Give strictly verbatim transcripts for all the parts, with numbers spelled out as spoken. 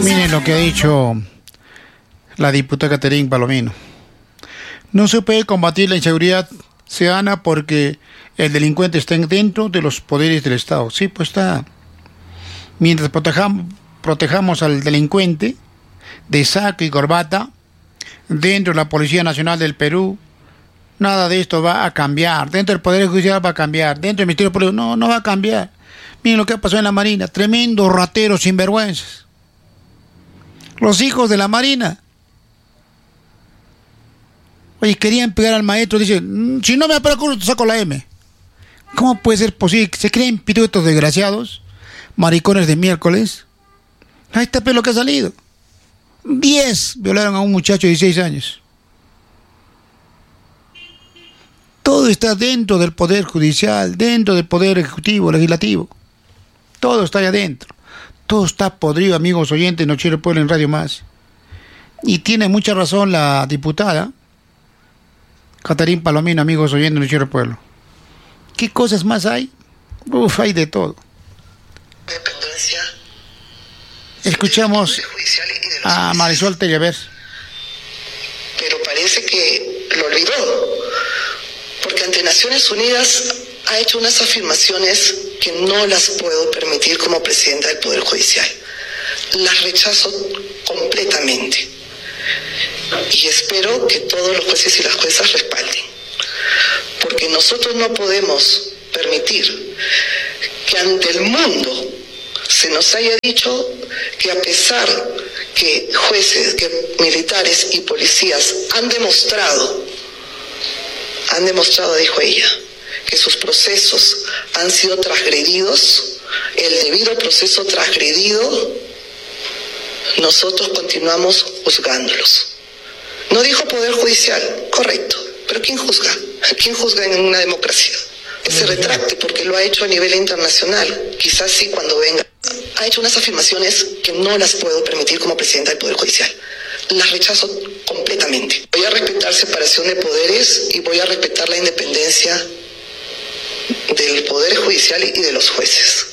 Miren lo que ha dicho la diputada Caterine Palomino. No se puede combatir la inseguridad ciudadana porque el delincuente está dentro de los poderes del Estado. Sí, pues está. Mientras protejamos, protejamos al delincuente de saco y corbata dentro de la Policía Nacional del Perú, nada de esto va a cambiar. Dentro del Poder Judicial va a cambiar. Dentro del Ministerio Público no, no va a cambiar. Miren lo que ha pasado en la Marina. Tremendos rateros sinvergüenzas. Los hijos de la Marina. Oye, querían pegar al maestro. Dicen, si no me aparo, te saco la M. ¿Cómo puede ser posible? ¿Se creen piruetos desgraciados? Maricones de miércoles. Ahí está pues lo que ha salido. Diez violaron a un muchacho de dieciséis años. Todo está dentro del Poder Judicial, dentro del Poder Ejecutivo, Legislativo. Todo está ahí adentro. Todo está podrido, amigos oyentes, Noticiero Pueblo en Radio Más. Y tiene mucha razón la diputada Caterine Palomino, amigos oyentes, Noticiero Pueblo. ¿Qué cosas más hay? Uf, hay de todo. Dependencia. Escuchamos a Marisol Tellever. Pero parece que lo olvidó, porque ante Naciones Unidas ha hecho unas afirmaciones que no las puedo permitir como presidenta del Poder Judicial. Las rechazo completamente. Y espero que todos los jueces y las juezas respalden. Porque nosotros no podemos permitir que ante el mundo se nos haya dicho que a pesar que jueces, que militares y policías han demostrado, han demostrado, dijo ella, que sus procesos han sido transgredidos, el debido proceso transgredido, nosotros continuamos juzgándolos. No dijo Poder Judicial, correcto, pero ¿quién juzga? ¿Quién juzga en una democracia? Que se retracte porque lo ha hecho a nivel internacional, quizás sí cuando venga. Ha hecho unas afirmaciones que no las puedo permitir como presidenta del Poder Judicial. Las rechazo completamente. Voy a respetar separación de poderes y voy a respetar la independencia del Poder Judicial y de los jueces.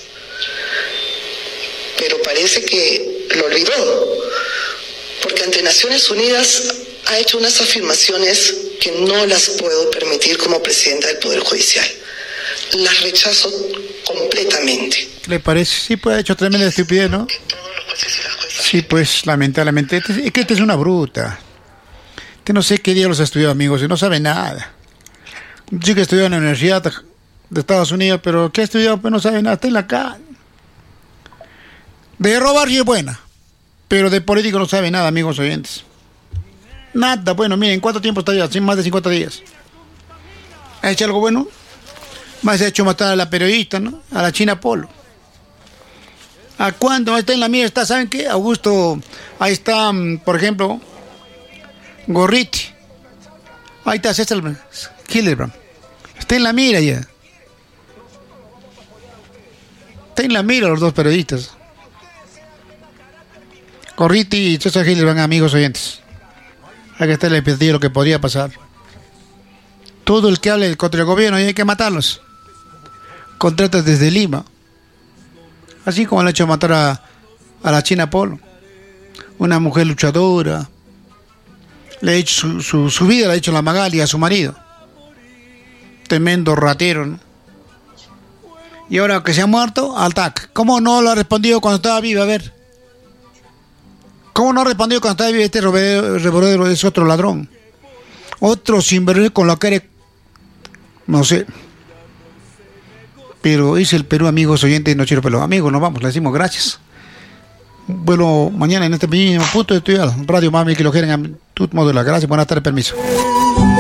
Pero parece que lo olvidó, porque ante Naciones Unidas ha hecho unas afirmaciones que no las puedo permitir como presidenta del Poder Judicial. Las rechazo completamente. ¿Le parece? Sí, pues ha hecho tremenda estupidez, ¿no? Sí, pues lamentablemente. Este, es que esta es una bruta. Este no sé qué día los ha estudiado, amigos, y no sabe nada. Sí que estudió en la Universidad de Estados Unidos, pero ¿qué ha estudiado? Pues no sabe nada, está en la calle. De robar sí es buena, pero de político no sabe nada, amigos oyentes. Nada, bueno, miren, ¿cuánto tiempo está ya? Más de cincuenta días. ¿Ha hecho algo bueno? Más ha hecho matar a la periodista, ¿no? A la China Polo. ¿A cuánto? Está en la mira, está, ¿saben qué? Augusto, ahí está, por ejemplo, Gorriti. Ahí está César Hildebrand. Está en la mira ya. Está en la mira los dos periodistas. Gorriti y César Hildebrand, amigos oyentes. Hay que estarle pidiendo lo que podría pasar. Todo el que hable contra el gobierno y hay que matarlos. Contratas desde Lima. Así como le ha hecho matar a, a la China Polo. Una mujer luchadora. Le ha hecho su, su, su vida, le ha hecho la Magali a su marido. Tremendo ratero, ¿no? Y ahora que se ha muerto, al T A C. ¿Cómo no lo ha respondido cuando estaba vivo? A ver. ¿Cómo no ha respondido cuando estaba vivo? Este revolero es otro ladrón. Otro sinvergüenza con la cara. No sé. Pero es el Perú, amigos oyentes, no quiero pelo. Amigos, nos vamos, le decimos gracias. Vuelvo mañana en este mismo punto de estudiar. Radio Mami, que lo quieren a tu modo de la gracia. Buenas tardes, permiso.